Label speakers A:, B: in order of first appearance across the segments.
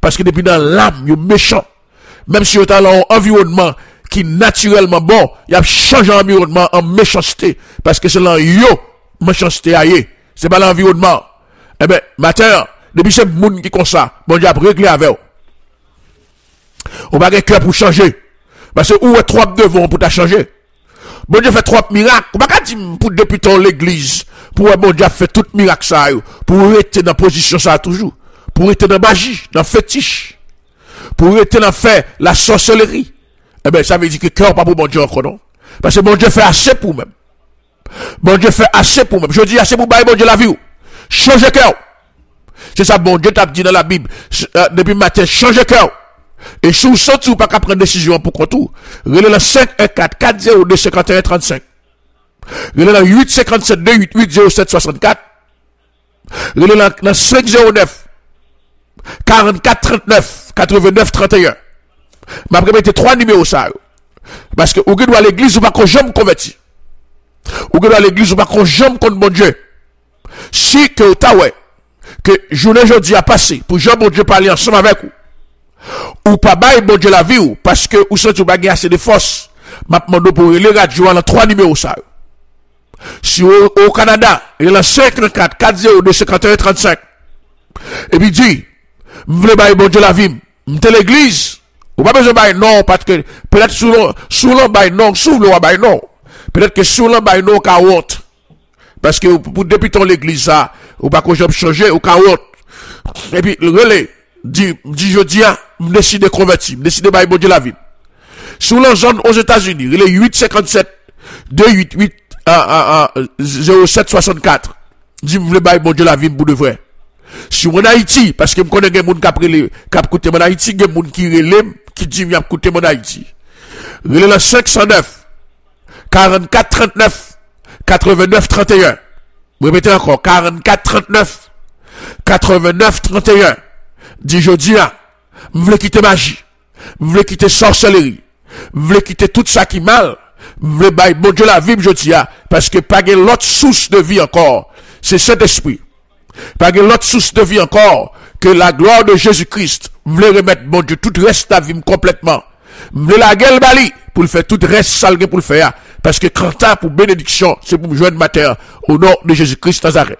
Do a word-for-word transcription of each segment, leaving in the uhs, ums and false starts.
A: Parce que depuis dans l'âme, yo méchant. Même si yo dans un environnement qui naturellement bon, il a changé l'environnement en méchanceté. Parce que c'est là yo, méchanceté aïe. C'est pas l'environnement. Eh ben, matin, depuis c'est moun qui comme ça, bon Dieu a réglé avec vous. On va avoir cœur pour changer. Parce que où est trois devant pour t'a changer? Bon Dieu fait trois miracles. On va pas dire pour depuis ton l'église. Pour bon Dieu fait tout miracle ça. Pour rester dans position ça toujours. Pour rester dans magie, dans fétiche. Pour rester dans faire la sorcellerie. Eh ben, ça veut dire que cœur pas pour bon Dieu encore non. Parce que bon Dieu fait assez pour même. Bon Dieu fait assez pour même. Je dis assez pour bailler bon Dieu la vie. Changez cœur. C'est ça bon Dieu t'a dit dans la Bible. Euh, depuis matin, changez cœur. Et si vous sentez ou pas qu'à prendre décision pour contour, relais le cinq un quatre quatre zéro deux cinquante et un trente-cinq. Relais le huit cinquante-sept deux huit huit zéro sept soixante-quatre. Relais le cinq zéro neuf quarante-quatre trente-neuf quatre-vingt-neuf trente et un. Ma mettez trois numéros ça. Parce que ou doit à l'église ou pas qu'on jamais converti. Ou doit à l'église ou pas qu'on jamais contre bon Dieu. Si que ou ta ouais que journée aujourd'hui a passé pour Jean bon Dieu parler ensemble avec vous. Ou pas bail bon Dieu la vie ou parce que ou sent ou bagay assez de force m'a demandé pour les radio dans trois numéros ça. Si au, au Canada, il y a cinq quatre quatre zéro deux cinquante et un trente-cinq. Et puis dit, m'vle bail bon Dieu la vie, m'te l'église, ou pas besoin bail non parce que peut-être sous l'on sous l'on bail non, sous l'on bail non. Peut-être que sous l'on bail non ka honte. Parce que pour depuis ton l'église ça, ou pas que j'aime changer ou ka honte. Et puis le relais dit dit je dis me décide de convertir, me décide de bailler bon Dieu la vie. Sur la zone aux États-Unis, il est huit cinquante-sept deux huit huit zéro sept soixante-quatre. Dit me voulez bailler bon Dieu la vie pour de vrai. Sur en Haïti parce que me connais des monde qui après les qui écouter mon Haïti, des monde qui relève qui dit me écouter mon Haïti. Il est le cinq cent neuf quarante-quatre trente-neuf quatre-vingt-neuf trente et un. Répétez encore quarante-quatre trente-neuf quatre-vingt-neuf trente et un. Dit je dis là, je veux quitter magie, je veux quitter sorcellerie, je veux quitter tout ça qui mal, je veux bailler bon Dieu la vie, je dis là, parce que pas de l'autre source de vie encore, c'est cet esprit. Pas de l'autre source de vie encore, que la gloire de Jésus-Christ, je veux remettre bon Dieu tout reste la vie complètement. Je veux la gueule bali, pour le faire tout reste sale pour le faire, parce que quand t'as pour bénédiction, c'est pour me joindre matin, au nom de Jésus-Christ Nazareth.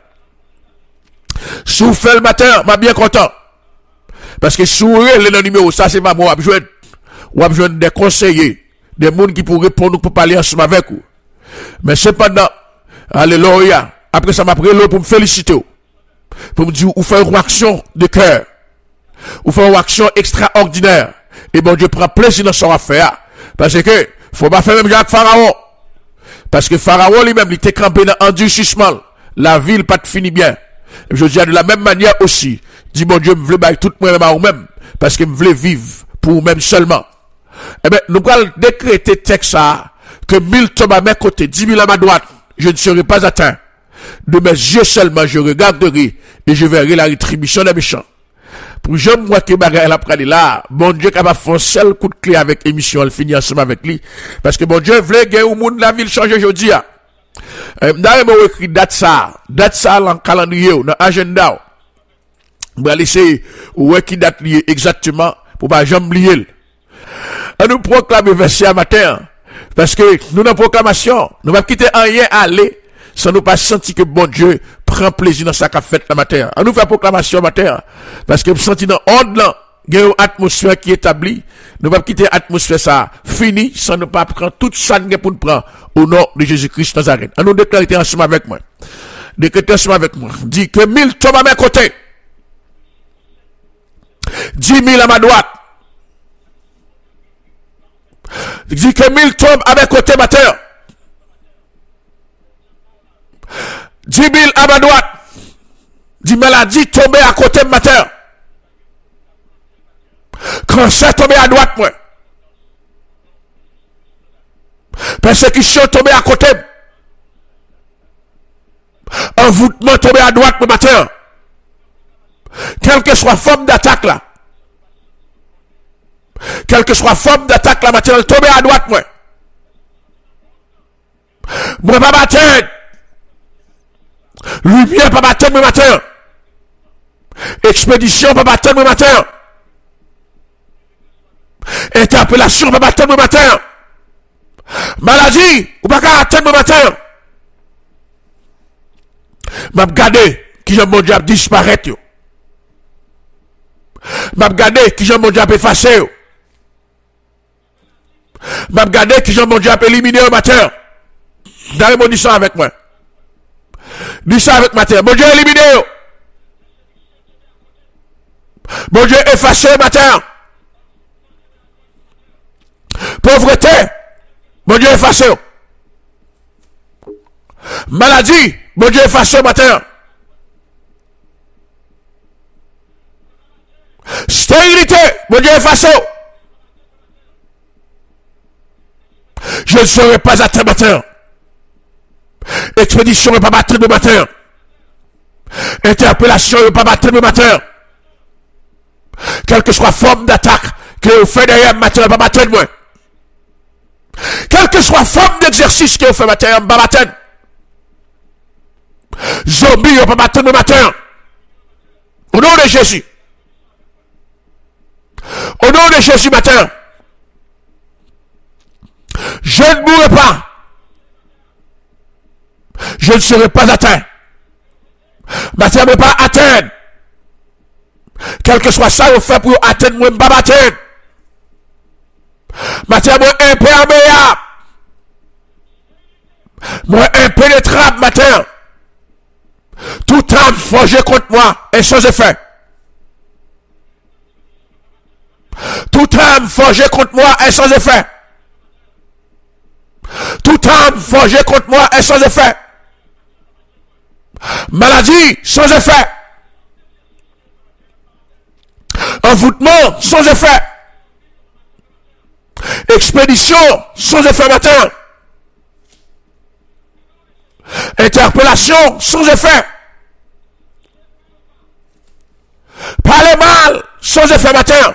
A: Si vous faites le matin, m'a bien content. Parce que si vous avez le numéro, ça c'est pas moi, je vais besoin des conseillers, des gens qui pourraient répondre pour parler ensemble avec vous. Mais cependant, alléluia, après ça m'a pris l'eau pour me féliciter, pour me dire, vous faites une action de cœur, vous faites une action extraordinaire, et bon Dieu prend plaisir dans son affaire, parce que, faut pas faire même Jacques Pharaon, parce que Pharaon lui-même, il était campé dans endurcissement, la ville pas de fini bien. Je dis de la même manière aussi, dis mon Dieu, me voulais bailler tout moi-même à vous-même, parce que me voulais vivre pour vous-même seulement. Eh bien, nous allons décréter texte ça, que mille tombent à mes côtés, dix mille à ma droite, je ne serai pas atteint. De mes yeux seulement, je regarderai, et je verrai la rétribution des méchants. Pour je moi que bagaille la prendre là, mon Dieu capable faire un seul coup de clé avec émission, elle finit ensemble avec lui. Parce que mon Dieu voulait que au monde la ville change aujourd'hui. Euh, D'ailleurs, moi écrit date ça, date ça dans le calendrier, dans l'agenda. Je vais laisser où est qui date lié exactement pour pas jamais oublier. On nous proclame verset à matin. Parce que nous dans proclamation, nous ne pouvons pas quitter rien aller sans nous pas sentir que bon Dieu prend plaisir dans sa fête la matin. On nous fait proclamation matin. Parce que nous sentons dans l'ordre là, il y a une atmosphère qui est établie. Nous ne pouvons pas quitter l'atmosphère ça fini sans ne pas prendre toute ça pour nous prendre au nom de Jésus-Christ Nazareth. On nous déclare ensemble avec moi. Déclarez ensemble avec moi. Dis que mille tombent à mes côtés. Dix mille à ma droite. Dis que mille tombent à mes côtés matin. Dix mille à ma droite. Dis maladie tombée à côté matin. Cancer tombé à droite, moi. Persécution tombée à côté. Envoûtement tombé à droite, mon matin. Quelle que soit forme d'attaque là. Quelle que soit forme d'attaque là, matin, tombé à droite, moi. Moi, pas matin. Lumière, pas matin, mon matin. Expédition, pas matin, mon matin. Interpellation, pas attendre le matin. Maladie, ou pas qu'à attendre le matin. M'a regardé qui j'aime mon diable disparaître. M'a regardé qui j'aime mon diable effacer. M'a regardé qui j'aime mon diable éliminer au matin. D'ailleurs, mon dis ça avec moi. Dis ça avec matin. Mon Dieu éliminé. Mon Dieu effacé au matin. Pauvreté. Mon Dieu effacé. Maladie. Mon Dieu effacé au matin. Stérilité. Mon Dieu effacé. Je ne serai pas atteint matin. Expédition ne pas battre le matin. Interpellation ne pas battre le matin. Quelle que soit forme d'attaque que vous faites derrière matin, ne pas battre moi. Quelle que soit forme d'exercice que vous faites matin, ne pas battre. Zombie ne pas battre le matin. Au nom de Jésus. Au nom de Jésus matin. Je ne mourrai pas. Je ne serai pas atteint. Ma terre ne pas atteindre. Quel que soit ça, vous faites pour atteindre, moi, je ne pas atteindre. Ma terre est imperméable. Moi, impénétrable, ma terre. Tout âme forgé contre moi est sans effet. Tout âme forgé contre moi est sans effet. Tout âme forgé contre moi est sans effet. Maladie sans effet. Envoûtement sans effet. Expédition sans effet matin. Interpellation sans effet. Parler mal sans effet matin.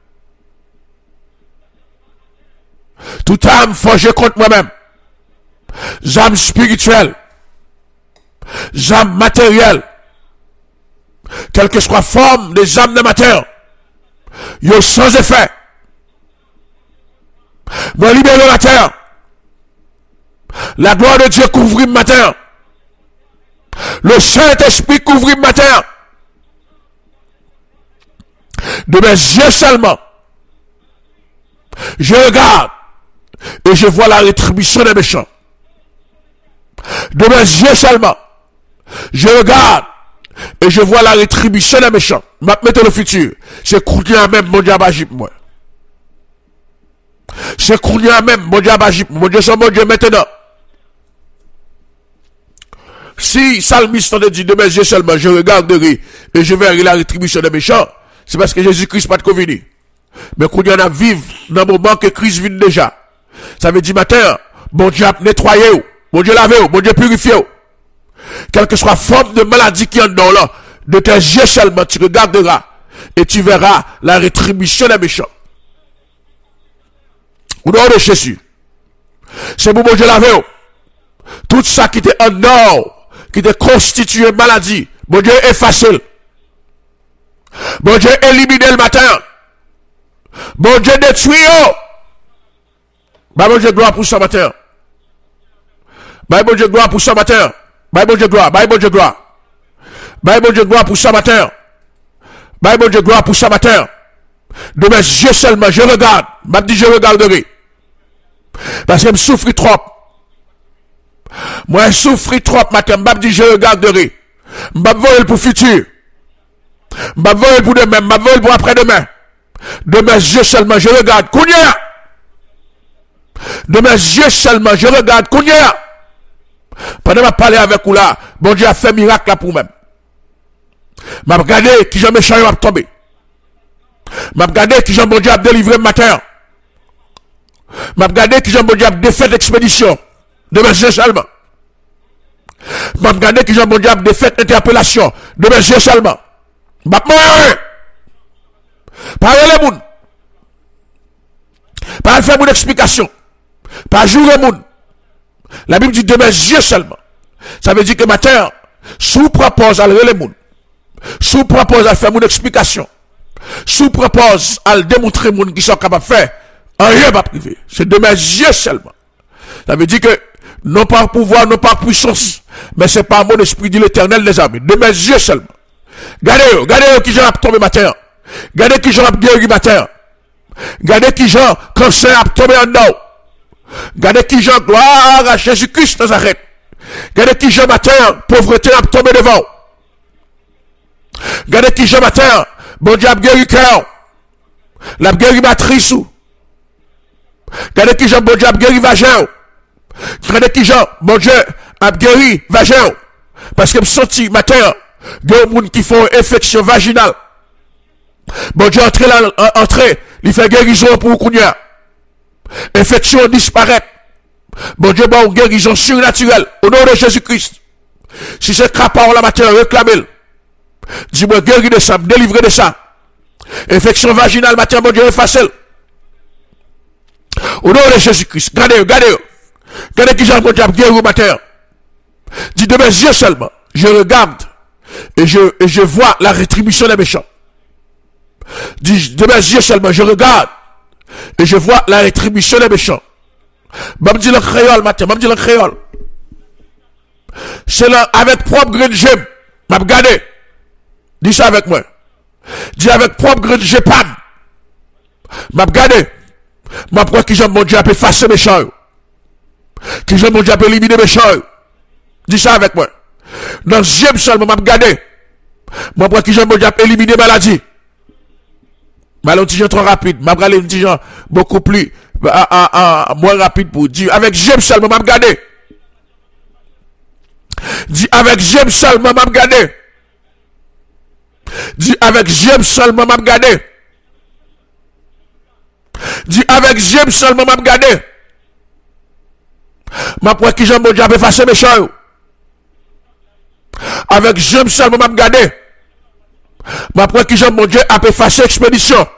A: Tout âme forgé contre moi-même. J'âme spirituelle. J'âme matérielle. Quelle que soit la forme des âmes de matin. Yo sans effet. Moi libéré la terre. La gloire de Dieu couvre le matin. Le Saint-Esprit couvre le matin. De mes yeux seulement. Je regarde. Et je vois la rétribution des méchants. De mes yeux seulement. Je regarde. Et je vois la rétribution des méchants. Maintenant le futur. C'est courir même mon diable agit moi. C'est courir même mon diable agit. Mon Dieu c'est mon Dieu maintenant. Si Salmiste on dit de mes yeux seulement, je regarderai et je verrai la rétribution des méchants, c'est parce que Jésus-Christ pas de convenu. Mais qu'on y en a vivre dans le moment que Christ vient déjà. Ça veut dire matin, mon Dieu a nettoyé, mon Dieu lavé, mon Dieu purifié. Quelle que soit la forme de maladie qui est en dedans là, de tes yeux seulement, tu regarderas et tu verras la rétribution des méchants. Au nom de Jésus. C'est pour mon Dieu lavé. Tout ça qui était en dedans, qui était constitué maladie, mon Dieu effacé. Mon Dieu éliminé le matin. Mon Dieu détruit. Bah mon Dieu gloire pour ce matin. Bah mon Dieu gloire pour ce matin. Bah mon Dieu gloire. Bah mon Dieu gloire. Bah mon Dieu gloire pour ce matin. Bah mon Dieu gloire pour ce matin. De mes yeux seulement, je regarde. M'a dit je regarderai. Parce que je souffre trop. Moi je souffre trop matin. M'a dit je regarderai. M'a volé pour futur. M'a volé pour demain. M'a volé pour après-demain. De mes yeux seulement, je regarde. Kounia. De mes yeux seulement, je regarde. Kounia. Pendant que je parle avec vous là, bon Dieu a fait miracle là pour moi. M'a regardé qui j'ai méchant m'a tombé. M'a regardé qui j'ai bon Dieu a délivré le matin. M'a regardé qui j'ai bon Dieu a défait l'expédition. De mes yeux seulement. M'a regardé qui j'ai bon Dieu a défait l'interpellation. De mes yeux seulement. M'a mourir. Parlez les moun. Pas faire mon explication. Pas jouer moun. La Bible dit de mes yeux seulement. Ça veut dire que matin, sous propose à les moun. Sous propose à faire mon explication. Sous propose à démontrer moun qui sont capables de faire En rien pas privé. C'est de mes yeux seulement. Ça veut dire que, non par pouvoir, non par puissance, mais c'est par mon esprit dit l'Éternel, les amis. De mes yeux seulement. Regardez, regardez qui j'en a tombé matin. Regardez qui j'en a guéri matin. Regardez qui j'en cancer a tombé en dedans. Regardez qui j'en gloire à Jésus-Christ Nazareth. Regardez qui j'en matin, pauvreté a tombé devant. Regardez qui j'en matin, bon Dieu a guéri cœur. La guéri matrice. Regardez qui j'en bon Dieu a guéri vagin. Regardez qui j'en bon Dieu a guéri vagin. Parce que me senti matin, il y a des gens qui font infection vaginale. Bon Dieu entre là, entre, il fait guérison pour Kounia. Infection disparaît. Bon Dieu, bon guérison surnaturelle. Au nom de Jésus-Christ. Si c'est capable la matin, réclamez. Dis-moi, guéris de ça, délivrez de ça. Infection vaginale, matin, bon Dieu, efface-le. Au nom de Jésus-Christ. Regardez, regardez. Regardez qui j'ai bon Dieu guéri au matin. Dis de mes yeux seulement. Je regarde. Et je, et je vois la rétribution des méchants. Dis de mes yeux seulement. Je regarde. Et je vois la rétribution des méchants. Même dit le créole matin. Même dit le créole. C'est là, avec propre grain de gemme. M'a regardé. Dis ça avec moi. Dis avec propre grain de gépam. M'a regardé. M'a crois que j'aime mon Dieu à effacer mes méchants. Que j'aime mon Dieu à éliminer mes méchants. Dis ça avec moi. Dans j'aime seulement m'a regardé. M'a crois que j'aime mon Dieu à éliminer maladie. Mais un petit genre trop rapide. M'a regardé un petit genre beaucoup plus, à, à, à, moins rapide pour dire. Avec j'aime seulement m'a regardé. Dis avec j'aime seulement m'a regardé. Dis avec j'aime seulement m'a regardé. Dis avec j'aime seulement m'a regardé. Ma pour qui j'aime mon Dieu a effacé mes choses. Avec j'aime seulement m'a regardé. Ma pour qui j'aime mon Dieu a effacé expédition.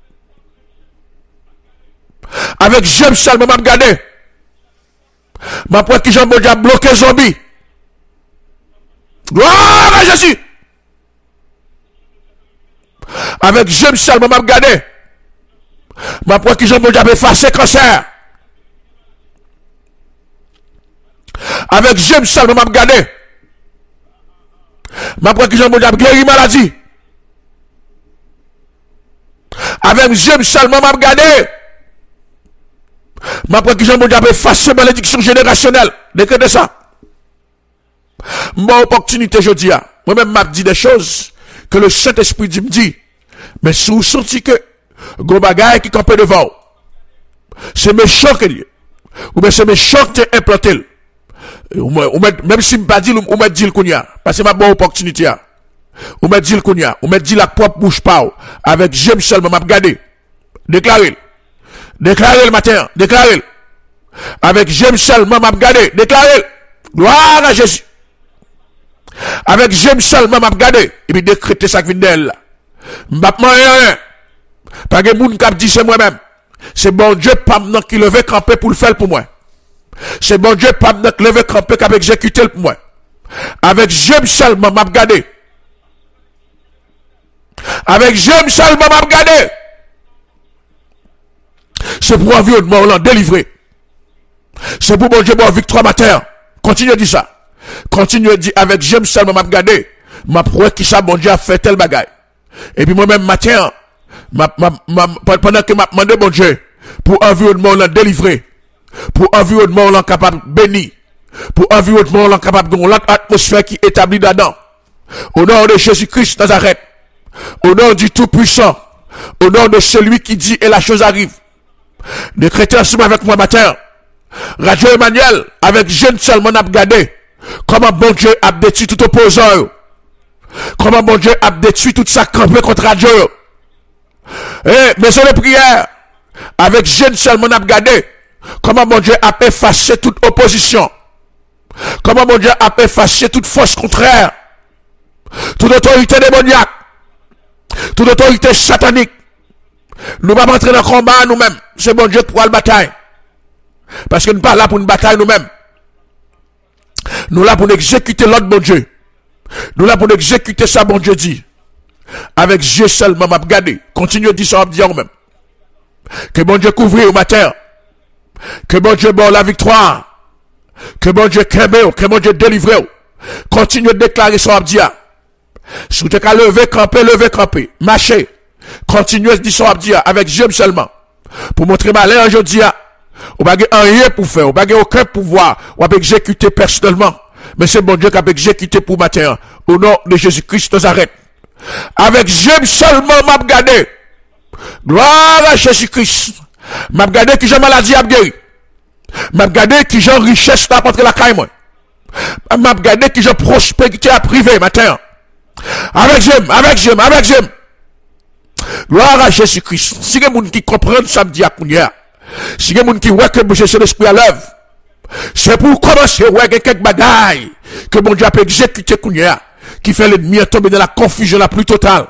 A: Avec j'aime seulement m'a regardé. Ma pour qui j'aime mon Dieu a bloqué zombie. Gloire à Jésus. Avec j'aime seulement m'a regardé. Ma pour qui j'aime mon Dieu a effacé cancer. Avec j'aime seulement m'a regardé. Ma pour qui j'aime mon Dieu a guéri maladie. Avec j'aime seulement m'a regardé. Ma pour qui j'aime mon Dieu a effacé malédiction générationnelle. Décrétez ça. Mon opportunité, je dis, moi-même, m'a dit des choses que le Saint-Esprit dit, me dit. Mais si vous sentez que, gros bagaille qui campe devant, c'est méchant que lieu. Ou bien c'est méchant que tu implanté. Même si je ne pas dit, ou m'a dit le kounia. Parce que c'est ma bonne opportunité. Ou m'a dit le kounia. Ou m'a dit la propre bouche pas. Avec j'aime seulement m'a regardé. Déclarez. Déclarez le matin. Déclarez. Avec j'aime seulement m'a regardé. Déclarez. Gloire à Jésus. Avec j'aime seulement m'a regardé. Et puis décréter ça qui vient d'elle. M'a pas rien. Pas que moun k'ap dit c'est moi-même. C'est bon Dieu pas maintenant qui levait camper pour le faire pour moi. C'est bon Dieu pas maintenant qui levait camper qui a exécuté pour moi. Avec j'aime seulement m'a regardé. Avec j'aime seulement m'a regardé. C'est pour environnement là délivré. C'est pour bon Dieu bon victoire matin. Continue à dire ça. Continue à dire avec j'aime seulement m'a regardé. M'a prouvé qui ça bon Dieu a fait tel bagaille. Et puis moi-même matin, ma, ma, ma, pendant que m'a demandé bon Dieu pour environnement là délivré, pour environnement là capable béni, pour environnement là capable de l'autre atmosphère qui est établie dedans. Au nom de Jésus-Christ Nazareth, au nom du Tout-Puissant, au nom de celui qui dit et la chose arrive. Décrétez ensemble avec moi matin. Radio Emmanuel, avec jeune seulement n'a regardé comment bon Dieu a détruit tout opposant. Comment mon Dieu a détruit toute sa campée contre Dieu. Eh, maison de prière, avec jeune seulement a regardé comment mon Dieu a effacé toute opposition. Comment mon Dieu a effacé toute force contraire. Toute autorité démoniaque. Toute autorité satanique. Nous ne pouvons pas entrer dans le combat nous-mêmes. C'est mon Dieu pour la bataille. Parce que nous ne sommes pas là pour une bataille nous-mêmes. Nous sommes là pour exécuter l'ordre bon Dieu. Nous là pour exécuter ça, bon Dieu dit. Avec Dieu seulement m'a regardé. Continue à dire ça, à dire même. Que bon Dieu couvre au matin. Que bon Dieu bon la victoire. Que bon Dieu kembe, que bon Dieu délivre. Continue de déclarer son abdia. Si vous avez lever, camper, lever, camper. Marcher. Continuez de dire son abdia avec Dieu seulement. Pour montrer malin aujourd'hui. Vous n'avez rien pour faire. Vous n'avez aucun pouvoir. Vous avez exécuté personnellement. Mais c'est bon Dieu qui a exécuté pour matin. Au nom de Jésus-Christ de Nazareth. Avec Dieu seulement m'a regardé. Gloire à Jésus-Christ. M'a regardé qui j'ai maladie à guérir. M'a regardé qui j'ai richesse à porter la caille moi. M'a regardé qui j'ai prospérité à priver matin. Avec Dieu, avec Dieu, avec Dieu. Gloire à Jésus-Christ. Si il y a des gens qui comprennent ça me dit à Kounia. Si il y a des gens qui voient que c'est l'esprit à l'œuvre. C'est pour commencer, ouais, quelques bagailles que mon Dieu a pu exécuter Kounia. Qui fait l'ennemi tomber dans la confusion la plus totale.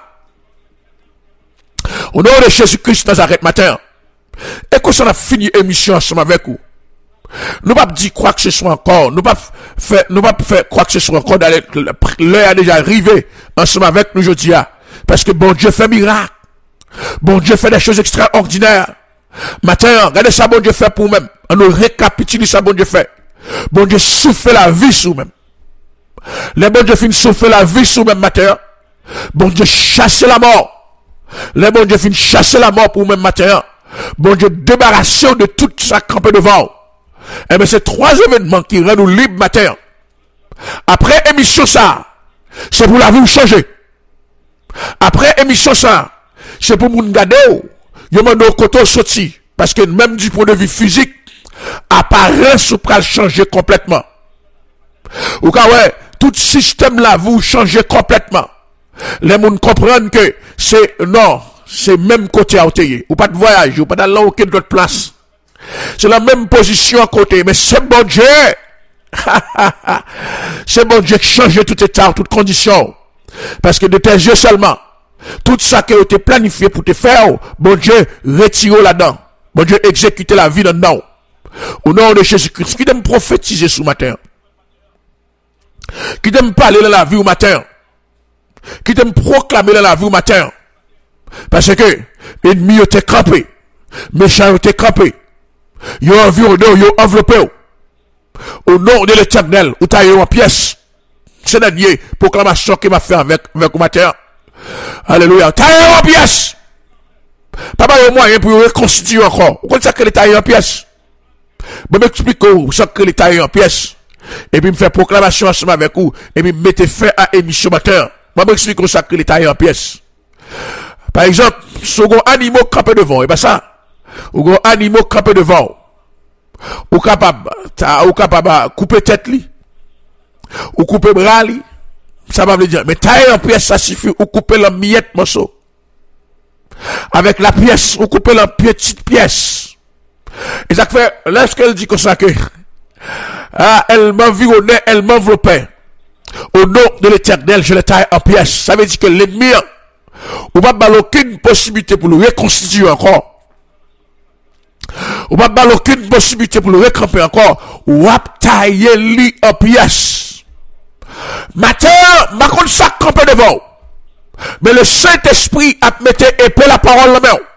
A: Au nom de Jésus-Christ Nazareth matin. Et que ça a fini l'émission ensemble avec vous. Nous pas dire quoi que ce soit encore. Nous pas faire, nous pas faire quoi que ce soit encore. L'heure a déjà arrivé ensemble avec nous aujourd'hui. Parce que bon Dieu fait miracle. Bon Dieu fait des choses extraordinaires. Matin, regardez ça, bon Dieu fait pour nous-mêmes. On nous récapitule ça, bon Dieu fait. Bon Dieu souffle la vie sur nous-mêmes. Les bon Dieu finissent souffler la vie sur même matin. Bon Dieu chasse la mort. Les bon Dieu finissent chasser la mort pour même matin. Bon Dieu débarrasser de tout ça campé devant. Et bien c'est trois événements qui rendent nous libres matin. Après émission ça, c'est pour la vie changer. Après émission ça, c'est pour nous garder. Yo m'a nos côté sorti parce que même du point de vue physique, apparence ou pral changer complètement. Ou quand ouais, tout système là vous changez complètement. Les gens comprennent que c'est non, c'est même côté à côté. Ou pas de voyage, ou pas d'aller aucune autre place. C'est la même position à côté, mais c'est bon Dieu. C'est bon Dieu qui change tout état, toute condition. Parce que de tes yeux seulement, tout ça qui a été planifié pour te faire, bon Dieu retire là-dedans. Bon Dieu exécute la vie là-dedans. Au nom de Jésus-Christ, qui t'aime prophétiser ce matin. Qui t'aime parler dans la vie au matin. Qui t'aime proclamer dans la vie au matin. Parce que l'ennemi était campé. Méchant était campé. Ils ont environné, ils ont enveloppé. Au nom de l'Éternel, ou taillé en pièces. C'est la dernière proclamation qu'il m'a fait avec, avec au matin. Alléluia. Taillé en pièces. Papa, il y a moyen pour reconstituer encore. Vous connaissez que les taillé en pièces. Je m'explique où ça que les taillé en pièces. Et puis me faire proclamation ensemble avec vous. Et puis me mettez fin à émission matin. Je m'explique où ça que les taillé en pièces. Par exemple, si vous avez un animal campé devant, et bien ça. Ou un animal campé devant. Ou capable, ou capable couper tête li. Ou couper bras li. Ça va veut dire. Mais tailler en pièces, ça suffit. Ou couper la miette morceau. Avec la pièce, ou couper la petite pièce. Et ça fait, lorsqu'elle dit comme ça que, ah, elle m'environnait, elle m'enveloppait. Au nom de l'Éternel, je le taille en pièces. Ça veut dire que l'ennemi, ou pas avoir aucune possibilité pour le reconstituer encore. Ou pas avoir aucune possibilité pour le recamper encore. Ou à tailler lui en pièces. Matin, ma contre ça camper devant. Mais le Saint-Esprit a mis épée la parole la main.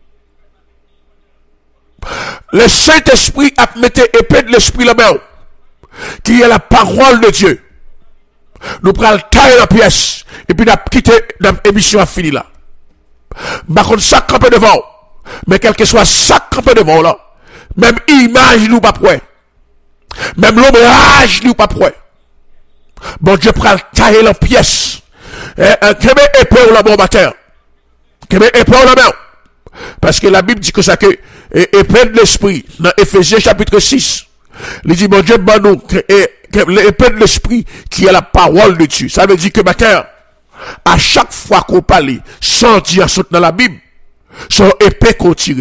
A: Le Saint-Esprit a mis épée de l'Esprit la main. Qui est la parole de Dieu. Nous prenons tailler la pièce. Et puis nous avons quitté l'émission à fini là. Ma contre ça camper devant. Mais quel que soit ça campé devant là, même image nous pas prêt. Même l'ombrage nous pas prêt. Bon Dieu prend tailler la pièce. Que met épée la bon matin. Que met épée la main. Parce que la Bible dit que ça que épée de l'esprit dans Éphésiens chapitre six. Il dit bon Dieu bon nous que l'épée de l'esprit qui est la parole de Dieu. Ça veut dire que matin à chaque fois qu'on parle sans dire saute dans la Bible. Son épée qu'on tire.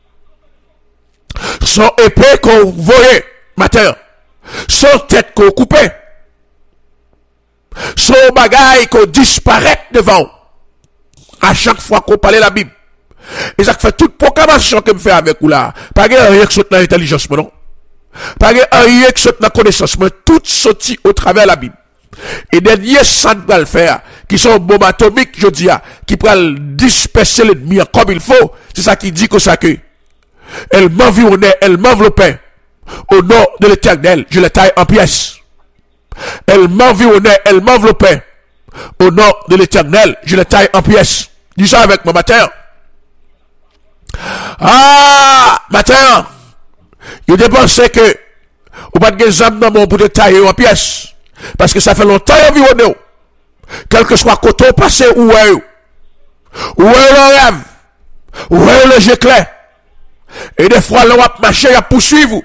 A: Son épée qu'on voyait matin. Son tête qu'on coupait. Son bagaille qu'on disparaît devant. À chaque fois qu'on parlait la Bible. Et ça fait toute proclamation que me fait avec vous là. Pas rien qui saute dans l'intelligence, non. Pas rien qui saute dans la connaissance, mais tout sorti au travers de la Bible. Et dernier ça va le faire, qui sont bombes atomiques, je dis, qui pourraient disperser l'ennemi comme il faut. C'est ça qui dit que ça que. Elle m'environnait, elle m'enveloppait. Au nom de l'Éternel, je les taille en pièces. Elle m'environnait, elle m'enveloppait. Au nom de l'Éternel, je les taille en pièces. Dis ça avec moi, matin. Ah, matin. Je dépensais que, ou pas de gazam dans mon bout de taille en pièces. Parce que ça fait longtemps environné. Quel que soit côté passé où est où est le rêve, où est le jet clair. Et des fois, l'on va marcher à poursuivre.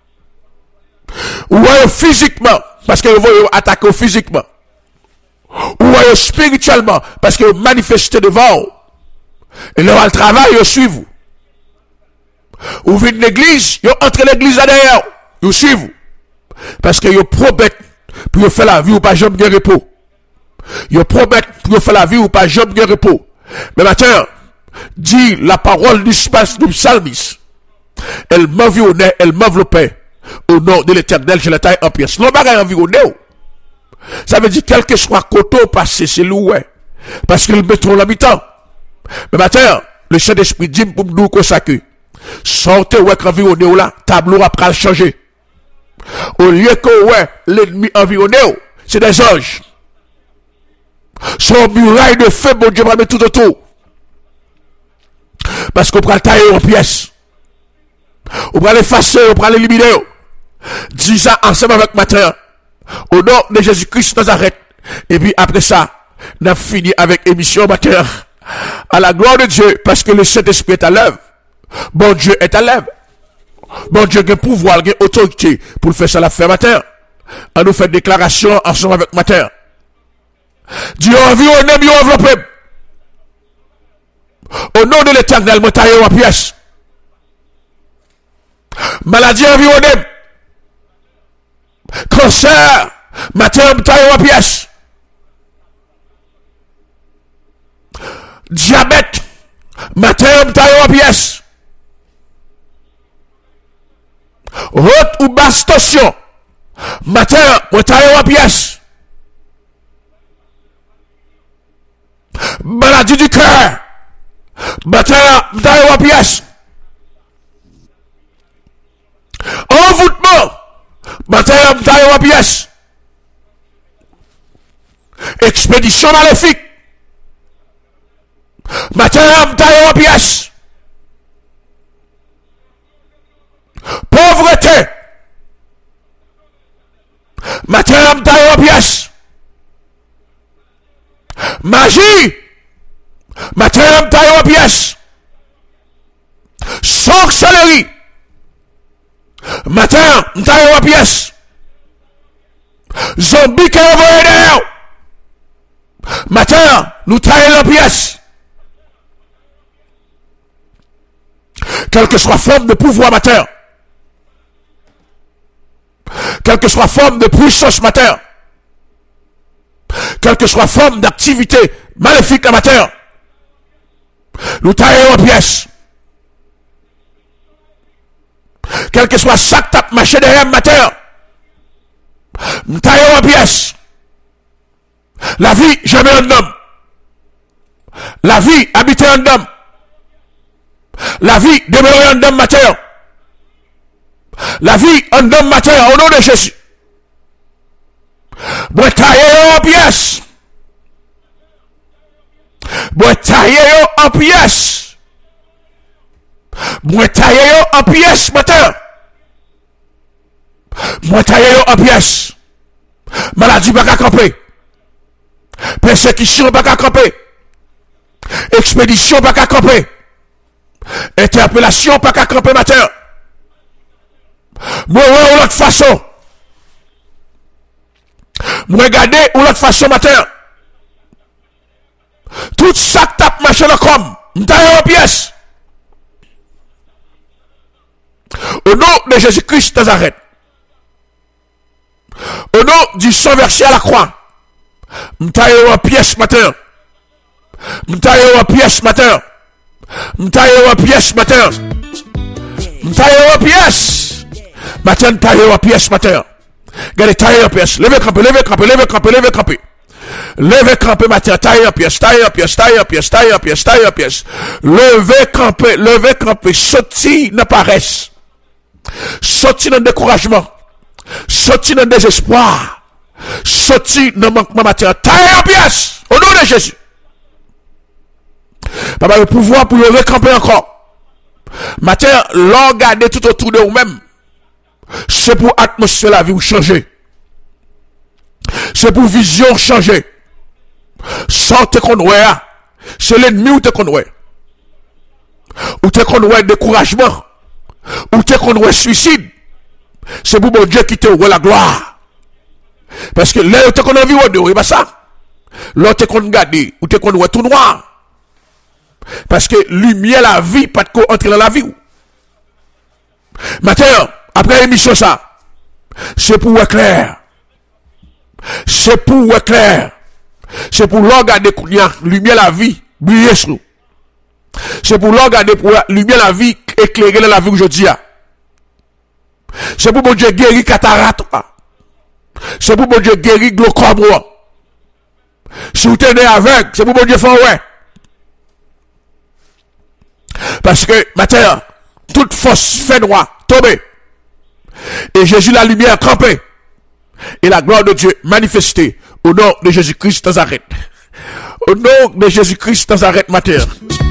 A: Où est physiquement, parce que vous attaquer physiquement. Où est spirituellement, parce que vous manifestez devant. Et là, le travail, vous suivez. Vous venez de l'église, vous entrez l'église derrière, vous suivez. Parce que vous promettez pour faire la vie ou pas jamais de repos. Vous promettez pour faire la vie ou pas jamais de repos. Mais maintenant, dit la parole du space du psalmiste. Elle m'environnait, elle m'enveloppait. Au nom de l'Éternel, je la taille en pièces. L'homme a environné. Ça veut dire, quel que soit côté passé, c'est loué. Parce qu'ils mettront la mi-temps. Mais maintenant, le Saint-Esprit dit pour nous que ça que. Sortez, ouais, environné là, tableau après le changer. Au lieu que, ouais, l'ennemi environné, c'est des anges. Son muraille de feu, bon Dieu, va mettre tout autour. Parce qu'on prend le tailler en pièces. On prend l'effacer, on prend l'éliminer. Dis ça ensemble avec matin. Au nom de Jésus-Christ Nazareth. Et puis après ça, on a fini avec émission matin. À la gloire de Dieu, parce que le Saint-Esprit est à l'œuvre. Bon Dieu est à l'œuvre. Bon Dieu a le pouvoir, a l'autorité pour faire ça la faire matin. On nous fait déclaration ensemble avec matin. Dieu environné, Dieu enveloppé. Au nom de l'Éternel, moi taille en pièces. Maladie environnée. Cancer, matin, taille en pièces. Diabète, matin, taille en pièces. Haute ou basse tension, matin, taille en pièces. Maladie du cœur, matin, taille en pièces. Envoûtement, matin, taille en pièces. Expédition maléfique, matin, taille en pièces. Pauvreté, matin, taille en pièces. Magie, matin, taille en pièces. Sorcellerie, matin, taille en pièces. Zombie qui est envoyé derrière, matin, nous taillons en pièces. Quelle que soit forme de pouvoir matin, quelle que soit forme de puissance matin, quelle que soit forme d'activité maléfique amateur, nous taillons en pièces. Quel que soit chaque tape marché derrière matin, nous taillons en pièces. La vie, jamais un homme. La vie, habiter un homme. La vie, demeurer un homme matin. La vie, un homme matin, au nom de Jésus. Moi tailler en pièces. Moi tailler en pièces. Moi tailler en pièces matin. Moi tailler en pièces. Maladie pas qu'à camper. Persécution pas qu'à camper. Expédition pas qu'à camper. Interpellation pas qu'à camper matin. Moi ouais ou l'autre façon. Moi regarder ou l'autre façon matin. Tout ça tape marché le com. M'taille en pièces. Au nom de Jésus-Christ Nazareth. Au nom du sang versé à la croix. M'taille en pièces matin. M'taille en pièces matin. M'taille en pièces matin. M'taille en pièces. Matin, m'taille en pièces matin. Regardez, taille en pièces. Levez camper, levez camper, levez camper, levez camper. Levez camper, Mathieu, taille en pièces, taille en pièces, taille en pièces, taille en pièces, taille en pièces. Levez camper, levez camper, sorti dans paresse. Sorti dans découragement. Sorti dans désespoir. Sorti dans manquement matière. Taille en pièces. Au nom de Jésus. Papa, le pouvoir pour le recamper encore. Matière, l'organer tout autour de vous-même. C'est pour atmosphère la vie ou changer. C'est pour vision changer. Sans te connaître, c'est l'ennemi ou te connaître. Ou te connaître découragement. Ou te connaître suicide. C'est pour mon Dieu qui te voit la gloire. Parce que là, tu connais vie ou pas ça. Là, tu connais garder ou tu connais tout noir. Parce que lumière la vie, pas de quoi entrer dans la vie. Maintenant, après l'émission ça, c'est pour éclair. C'est pour éclair. C'est pour regarder lumière la vie, briller sur nous. C'est pour regarder pour lumière la vie, éclairer la vie aujourd'hui. C'est pour mon Dieu guérir cataracte. C'est pour mon Dieu guérir glaucome. Si vous tenez avec, c'est pour mon Dieu faire ouais. Parce que, maintenant, toute force fait noir, tombée. Et Jésus, la lumière, campée. Et la gloire de Dieu manifestée au nom de Jésus-Christ Nazareth. Au nom de Jésus-Christ Nazareth, matin.